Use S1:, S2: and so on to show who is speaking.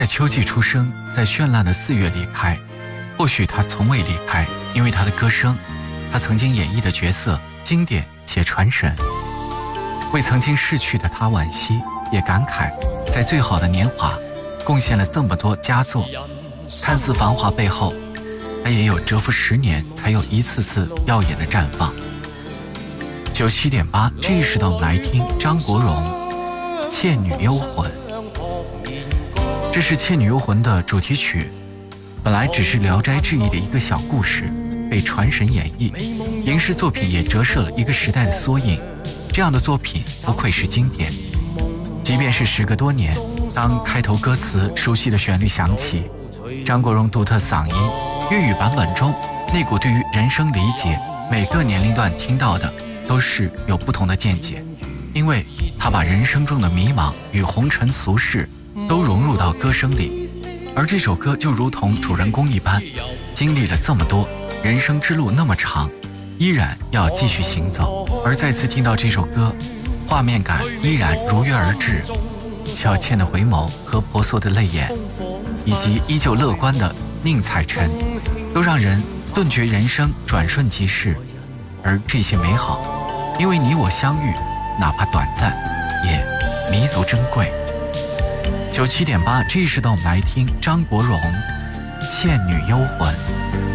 S1: 在秋季出生，在绚烂的4月离开。或许他从未离开，因为他的歌声，他曾经演绎的角色经典且传神。为曾经逝去的他惋惜，也感慨在最好的年华贡献了这么多佳作。看似繁华背后，他也有蛰伏10年才有一次次耀眼的绽放。97.8，这一时段来听张国荣《倩女幽魂》。这是《倩女幽魂》的主题曲，本来只是《聊斋志异》的一个小故事，被传神演绎。影视作品也折射了一个时代的缩影，这样的作品不愧是经典。即便是时隔多年，当开头歌词熟悉的旋律响起，张国荣独特嗓音，粤语版本中那股对于人生理解，每个年龄段听到的都是有不同的见解，因为他把人生中的迷茫与红尘俗世都融入到歌声里。而这首歌就如同主人公一般，经历了这么多，人生之路那么长，依然要继续行走。而再次听到这首歌，画面感依然如约而至，小倩的回眸和婆娑的泪眼，以及依旧乐观的宁采臣，都让人顿觉人生转瞬即逝。而这些美好，因为你我相遇，哪怕短暂，也弥足珍贵。97.8，这一时段我们来听张国荣《倩女幽魂》。